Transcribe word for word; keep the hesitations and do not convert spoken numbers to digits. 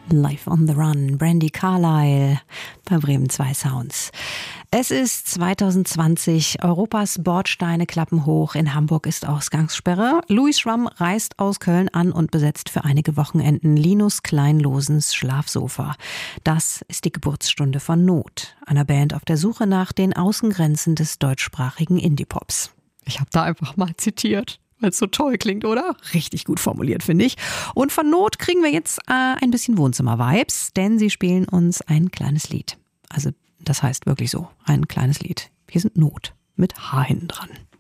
Live on the Run, Brandi Carlile bei Bremen zwei Sounds. Es ist zwanzig zwanzig, Europas Bordsteine klappen hoch, in Hamburg ist Ausgangssperre. Louis Schramm reist aus Köln an und besetzt für einige Wochenenden Linus Kleinlosens Schlafsofa. Das ist die Geburtsstunde von Not, einer Band auf der Suche nach den Außengrenzen des deutschsprachigen Indie-Pops. Ich habe da einfach mal zitiert. Weil es so toll klingt, oder? Richtig gut formuliert, finde ich. Und von Not kriegen wir jetzt äh, ein bisschen Wohnzimmer-Vibes, denn sie spielen uns ein kleines Lied. Also das heißt wirklich so, ein kleines Lied. Hier sind Not mit H hinten dran.